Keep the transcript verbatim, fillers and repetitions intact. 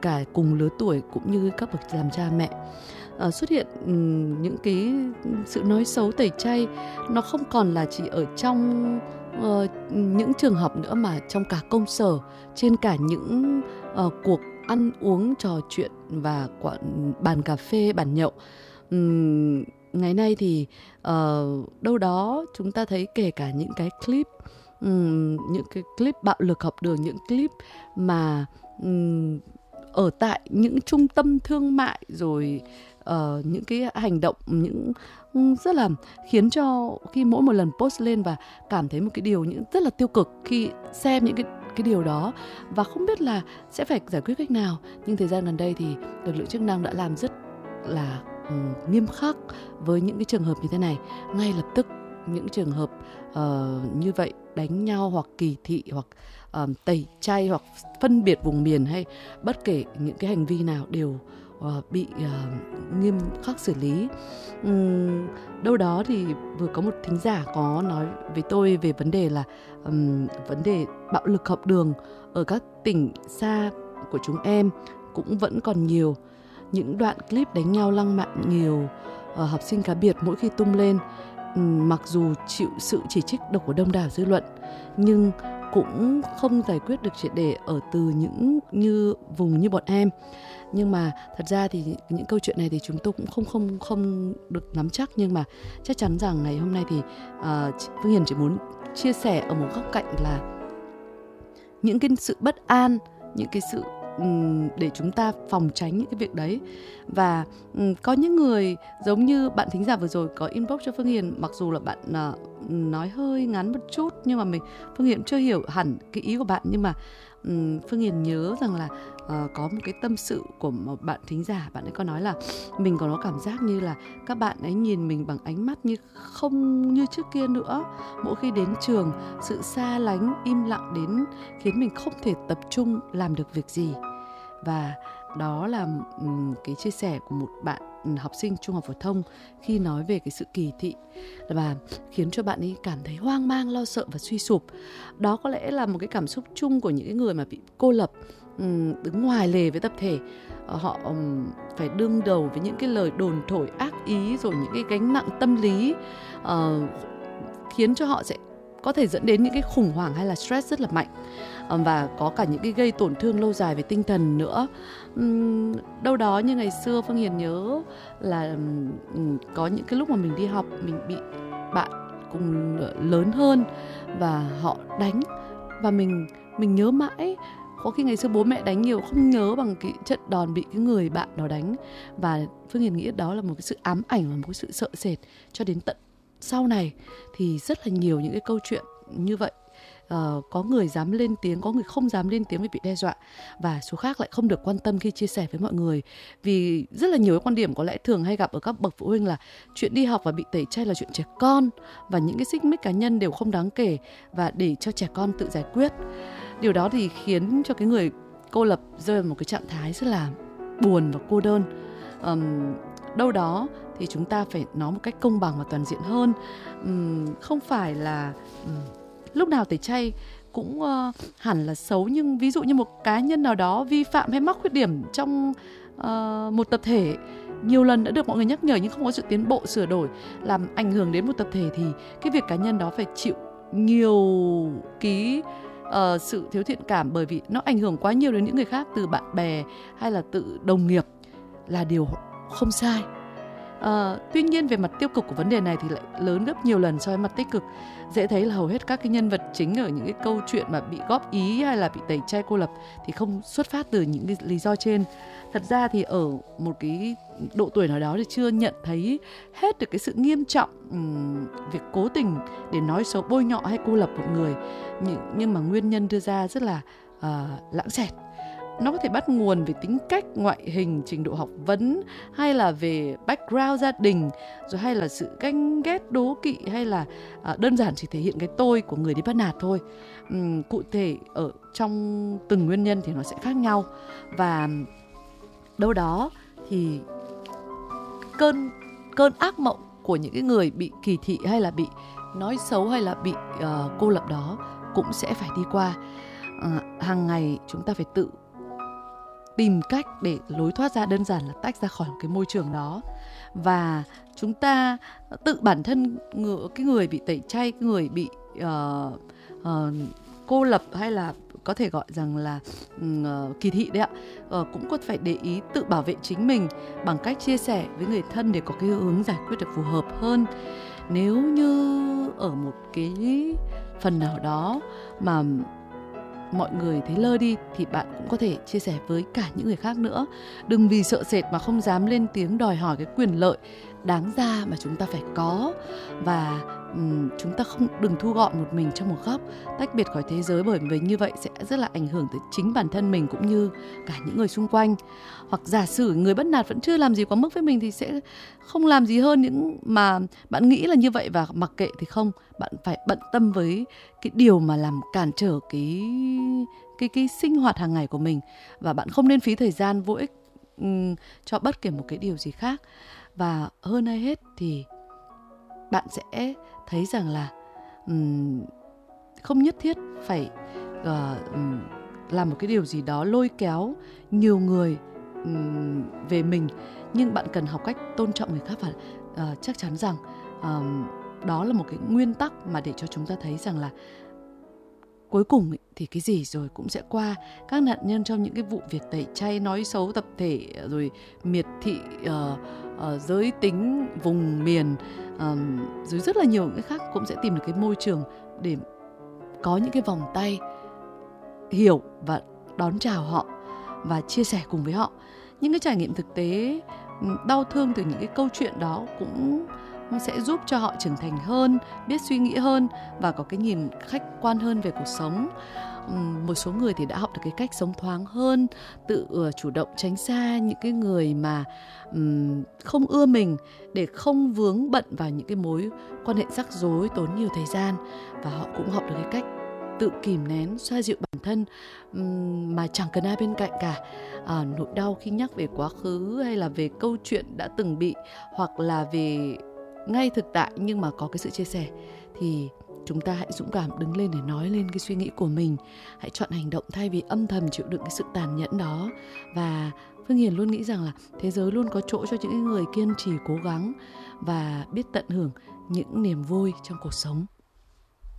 cả cùng lứa tuổi cũng như các bậc làm cha mẹ. Uh, xuất hiện um, những cái sự nói xấu tẩy chay, nó không còn là chỉ ở trong uh, những trường học nữa, mà trong cả công sở, trên cả những uh, cuộc ăn uống trò chuyện và quán, bàn cà phê, bàn nhậu. Um, ngày nay thì uh, đâu đó chúng ta thấy kể cả những cái clip, um, những cái clip bạo lực học đường, những clip mà um, ở tại những trung tâm thương mại, rồi uh, những cái hành động những rất là khiến cho khi mỗi một lần post lên và cảm thấy một cái điều những rất là tiêu cực khi xem những cái cái điều đó, và không biết là sẽ phải giải quyết cách nào. Nhưng thời gian gần đây thì lực lượng chức năng đã làm rất là um, nghiêm khắc với những cái trường hợp như thế này. Ngay lập tức những trường hợp uh, như vậy, đánh nhau hoặc kỳ thị hoặc um, tẩy chay hoặc phân biệt vùng miền hay bất kể những cái hành vi nào đều uh, bị uh, nghiêm khắc xử lý. Um, đâu đó thì vừa có một thính giả có nói với tôi về vấn đề là um, vấn đề bạo lực học đường ở các tỉnh xa của chúng em cũng vẫn còn nhiều. Những đoạn clip đánh nhau lăng mạ nhiều uh, học sinh cá biệt mỗi khi tung lên, um, mặc dù chịu sự chỉ trích độc của đông đảo dư luận, nhưng cũng không giải quyết được triệt để ở từ những như vùng như bọn em. Nhưng mà thật ra thì những câu chuyện này thì chúng tôi cũng không không không được nắm chắc, nhưng mà chắc chắn rằng ngày hôm nay thì uh, Phương Hiền chỉ muốn chia sẻ ở một góc cạnh là những cái sự bất an, những cái sự um, để chúng ta phòng tránh những cái việc đấy. Và um, có những người giống như bạn thính giả vừa rồi có inbox cho Phương Hiền, mặc dù là bạn uh, nói hơi ngắn một chút, nhưng mà mình Phương Hiền chưa hiểu hẳn cái ý của bạn. Nhưng mà um, Phương Hiền nhớ rằng là uh, có một cái tâm sự của một bạn thính giả, bạn ấy có nói là mình còn có cảm giác như là các bạn ấy nhìn mình bằng ánh mắt như không như trước kia nữa. Mỗi khi đến trường, sự xa lánh, im lặng đến khiến mình không thể tập trung làm được việc gì. Và đó là um, cái chia sẻ của một bạn học sinh trung học phổ thông khi nói về cái sự kỳ thị, và khiến cho bạn ấy cảm thấy hoang mang, lo sợ và suy sụp. Đó có lẽ là một cái cảm xúc chung của những người mà bị cô lập, um, đứng ngoài lề với tập thể. Họ um, phải đương đầu với những cái lời đồn thổi ác ý, rồi những cái gánh nặng tâm lý uh, khiến cho họ sẽ có thể dẫn đến những cái khủng hoảng hay là stress rất là mạnh, và có cả những cái gây tổn thương lâu dài về tinh thần nữa. Uhm, đâu đó như ngày xưa Phương Hiền nhớ là um, có những cái lúc mà mình đi học, mình bị bạn cùng lớn hơn và họ đánh, và mình mình nhớ mãi. Có khi ngày xưa bố mẹ đánh nhiều không nhớ bằng cái trận đòn bị cái người bạn đó đánh, và Phương Hiền nghĩ đó là một cái sự ám ảnh và một cái sự sợ sệt cho đến tận sau này. Thì rất là nhiều những cái câu chuyện như vậy. Uh, có người dám lên tiếng, có người không dám lên tiếng vì bị đe dọa, và số khác lại không được quan tâm khi chia sẻ với mọi người. Vì rất là nhiều cái quan điểm có lẽ thường hay gặp ở các bậc phụ huynh là chuyện đi học và bị tẩy chay là chuyện trẻ con, và những cái xích mích cá nhân đều không đáng kể, và để cho trẻ con tự giải quyết. Điều đó thì khiến cho cái người cô lập rơi vào một cái trạng thái rất là buồn và cô đơn. um, Đâu đó thì chúng ta phải nói một cách công bằng và toàn diện hơn. um, Không phải là um, lúc nào tẩy chay cũng uh, hẳn là xấu, nhưng ví dụ như một cá nhân nào đó vi phạm hay mắc khuyết điểm trong uh, một tập thể nhiều lần đã được mọi người nhắc nhở nhưng không có sự tiến bộ sửa đổi, làm ảnh hưởng đến một tập thể, thì cái việc cá nhân đó phải chịu nhiều cái uh, sự thiếu thiện cảm, bởi vì nó ảnh hưởng quá nhiều đến những người khác, từ bạn bè hay là tự đồng nghiệp, là điều không sai. Uh, tuy nhiên về mặt tiêu cực của vấn đề này thì lại lớn gấp nhiều lần so với mặt tích cực. Dễ thấy là hầu hết các cái nhân vật chính ở những cái câu chuyện mà bị góp ý hay là bị tẩy chay cô lập thì không xuất phát từ những cái lý do trên. Thật ra thì ở một cái độ tuổi nào đó thì chưa nhận thấy hết được cái sự nghiêm trọng um, việc cố tình để nói xấu, bôi nhọ hay cô lập một người, nhưng, nhưng mà nguyên nhân đưa ra rất là uh, lãng xẹt. Nó có thể bắt nguồn về tính cách, ngoại hình, trình độ học vấn, hay là về background gia đình, rồi hay là sự ganh ghét, đố kỵ, hay là à, đơn giản chỉ thể hiện cái tôi của người đi bắt nạt thôi. Uhm, cụ thể ở trong từng nguyên nhân thì nó sẽ khác nhau. Và đâu đó thì cơn, cơn ác mộng của những cái người bị kỳ thị hay là bị nói xấu hay là bị uh, cô lập đó cũng sẽ phải đi qua. Uh, hàng ngày chúng ta phải tự tìm cách để lối thoát ra đơn giản là tách ra khỏi cái môi trường đó. Và chúng ta tự bản thân người, cái người bị tẩy chay, cái người bị uh, uh, cô lập hay là có thể gọi rằng là uh, kỳ thị đấy ạ, uh, cũng có phải để ý tự bảo vệ chính mình bằng cách chia sẻ với người thân để có cái hướng giải quyết được phù hợp hơn. Nếu như ở một cái phần nào đó mà mọi người thấy lơ đi thì bạn cũng có thể chia sẻ với cả những người khác nữa. Đừng vì sợ sệt mà không dám lên tiếng đòi hỏi cái quyền lợi đáng ra mà chúng ta phải có. Và um, chúng ta không đừng thu gọn một mình trong một góc, tách biệt khỏi thế giới, bởi vì như vậy sẽ rất là ảnh hưởng tới chính bản thân mình cũng như cả những người xung quanh. Hoặc giả sử người bắt nạt vẫn chưa làm gì quá mức với mình thì sẽ không làm gì hơn những mà bạn nghĩ là như vậy và mặc kệ thì không. Bạn phải bận tâm với cái điều mà làm cản trở cái cái cái sinh hoạt hàng ngày của mình, và bạn không nên phí thời gian vô ích um, cho bất kể một cái điều gì khác. Và hơn ai hết thì bạn sẽ thấy rằng là um, không nhất thiết phải uh, um, làm một cái điều gì đó lôi kéo nhiều người um, về mình, nhưng bạn cần học cách tôn trọng người khác. Và uh, chắc chắn rằng um, đó là một cái nguyên tắc mà để cho chúng ta thấy rằng là cuối cùng thì cái gì rồi cũng sẽ qua. Các nạn nhân trong những cái vụ việc tẩy chay, nói xấu tập thể, rồi miệt thị uh, uh, giới tính, vùng miền, um, rồi rất là nhiều những cái khác cũng sẽ tìm được cái môi trường để có những cái vòng tay hiểu và đón chào họ và chia sẻ cùng với họ. Những cái trải nghiệm thực tế đau thương từ những cái câu chuyện đó cũng sẽ giúp cho họ trưởng thành hơn, biết suy nghĩ hơn và có cái nhìn khách quan hơn về cuộc sống. Một số người thì đã học được cái cách sống thoáng hơn, tự chủ động tránh xa những cái người mà um, không ưa mình để không vướng bận vào những cái mối quan hệ rắc rối tốn nhiều thời gian. Và họ cũng học được cái cách tự kìm nén, xoa dịu bản thân um, mà chẳng cần ai bên cạnh cả. À, nỗi đau khi nhắc về quá khứ hay là về câu chuyện đã từng bị, hoặc là về ngay thực tại nhưng mà có cái sự chia sẻ, thì chúng ta hãy dũng cảm đứng lên để nói lên cái suy nghĩ của mình. Hãy chọn hành động thay vì âm thầm chịu đựng cái sự tàn nhẫn đó. Và Phương Hiền luôn nghĩ rằng là thế giới luôn có chỗ cho những người kiên trì cố gắng và biết tận hưởng những niềm vui trong cuộc sống.